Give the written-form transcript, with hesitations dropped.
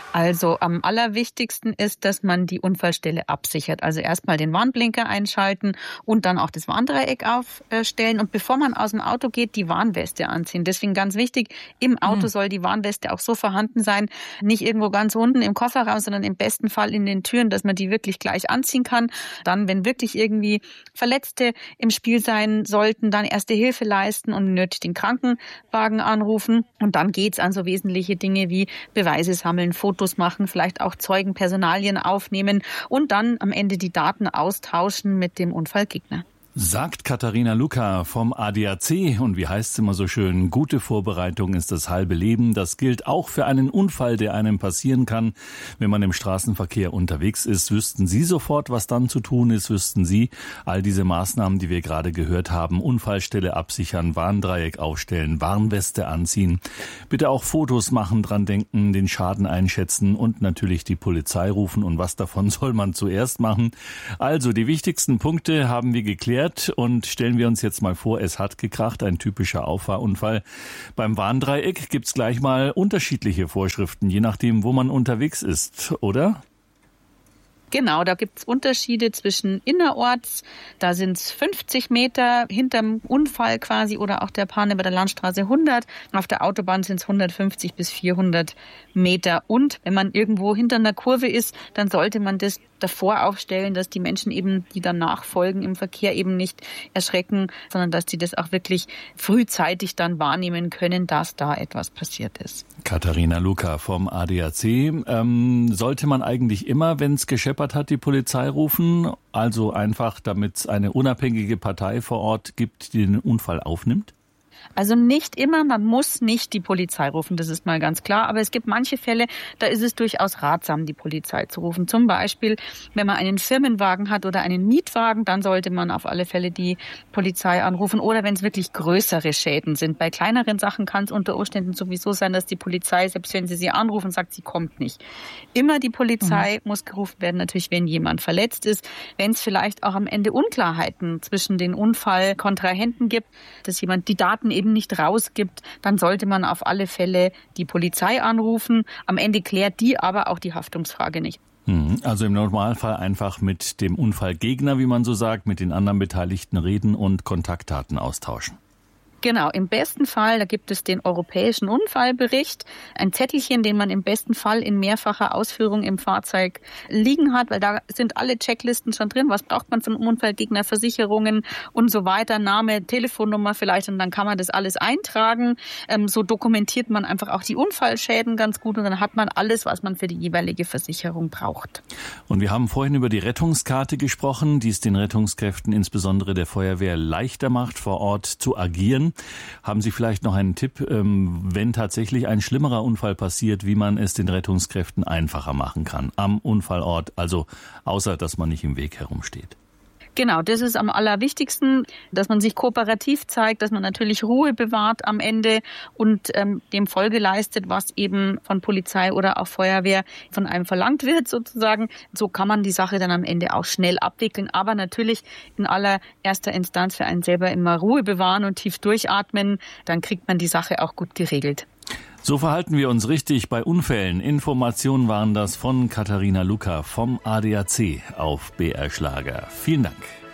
Also am allerwichtigsten ist, dass man die Unfallstelle absichert. Also erstmal den Warnblinker einschalten und dann auch das Warndreieck aufstellen. Und bevor man aus dem Auto geht, die Warnweste anziehen. Deswegen ganz wichtig, im Auto soll die Warnweste auch so vorhanden sein, nicht irgendwo ganz unten im Kofferraum, sondern im besten Fall in den Türen, dass man die wirklich gleich anziehen kann. Dann, wenn wirklich irgendwie Verletzte im Spiel sein sollten, dann Erste Hilfe leisten und nötig den Krankenwagen anrufen. Und dann geht's an so wesentliche Dinge wie Beweise sammeln, Fotos machen, vielleicht auch Zeugenpersonalien aufnehmen und dann am Ende die Daten austauschen mit dem Unfallgegner. Sagt Katharina Luca vom ADAC. Und wie heißt es immer so schön, gute Vorbereitung ist das halbe Leben. Das gilt auch für einen Unfall, der einem passieren kann, wenn man im Straßenverkehr unterwegs ist. Wüssten Sie sofort, was dann zu tun ist? Wüssten Sie all diese Maßnahmen, die wir gerade gehört haben? Unfallstelle absichern, Warndreieck aufstellen, Warnweste anziehen. Bitte auch Fotos machen, dran denken, den Schaden einschätzen und natürlich die Polizei rufen. Und was davon soll man zuerst machen? Also die wichtigsten Punkte haben wir geklärt. Und stellen wir uns jetzt mal vor, es hat gekracht, ein typischer Auffahrunfall. Beim Warndreieck gibt's gleich mal unterschiedliche Vorschriften, je nachdem, wo man unterwegs ist, oder? Genau, da gibt's Unterschiede zwischen innerorts, da sind's 50 Meter hinterm Unfall quasi oder auch der Panne bei der Landstraße 100. Auf der Autobahn sind's 150 bis 400 Meter. Und wenn man irgendwo hinter einer Kurve ist, dann sollte man das davor aufstellen, dass die Menschen eben, die dann nachfolgen im Verkehr, eben nicht erschrecken, sondern dass sie das auch wirklich frühzeitig dann wahrnehmen können, dass da etwas passiert ist. Katharina Luca vom ADAC. Sollte man eigentlich immer, wenn es gescheppert hat, die Polizei rufen? Also einfach, damit es eine unabhängige Partei vor Ort gibt, die den Unfall aufnimmt? Also nicht immer, man muss nicht die Polizei rufen, das ist mal ganz klar. Aber es gibt manche Fälle, da ist es durchaus ratsam, die Polizei zu rufen. Zum Beispiel, wenn man einen Firmenwagen hat oder einen Mietwagen, dann sollte man auf alle Fälle die Polizei anrufen. Oder wenn es wirklich größere Schäden sind. Bei kleineren Sachen kann es unter Umständen sowieso sein, dass die Polizei, selbst wenn sie anrufen, sagt, sie kommt nicht. Immer die Polizei muss gerufen werden, natürlich, wenn jemand verletzt ist. Wenn es vielleicht auch am Ende Unklarheiten zwischen den Unfallkontrahenten gibt, dass jemand die Daten eben nicht rausgibt, dann sollte man auf alle Fälle die Polizei anrufen. Am Ende klärt die aber auch die Haftungsfrage nicht. Also im Normalfall einfach mit dem Unfallgegner, wie man so sagt, mit den anderen Beteiligten reden und Kontaktdaten austauschen. Genau, im besten Fall, da gibt es den europäischen Unfallbericht, ein Zettelchen, den man im besten Fall in mehrfacher Ausführung im Fahrzeug liegen hat, weil da sind alle Checklisten schon drin. Was braucht man von Unfallgegner, Versicherungen und so weiter, Name, Telefonnummer vielleicht, und dann kann man das alles eintragen. So dokumentiert man einfach auch die Unfallschäden ganz gut und dann hat man alles, was man für die jeweilige Versicherung braucht. Und wir haben vorhin über die Rettungskarte gesprochen, die es den Rettungskräften, insbesondere der Feuerwehr, leichter macht, vor Ort zu agieren. Haben Sie vielleicht noch einen Tipp, wenn tatsächlich ein schlimmerer Unfall passiert, wie man es den Rettungskräften einfacher machen kann am Unfallort, also außer dass man nicht im Weg herumsteht? Genau, das ist am allerwichtigsten, dass man sich kooperativ zeigt, dass man natürlich Ruhe bewahrt am Ende und dem Folge leistet, was eben von Polizei oder auch Feuerwehr von einem verlangt wird sozusagen. So kann man die Sache dann am Ende auch schnell abwickeln, aber natürlich in allererster Instanz für einen selber immer Ruhe bewahren und tief durchatmen, dann kriegt man die Sache auch gut geregelt. So verhalten wir uns richtig bei Unfällen. Informationen waren das von Katharina Luca vom ADAC auf BR Schlager. Vielen Dank.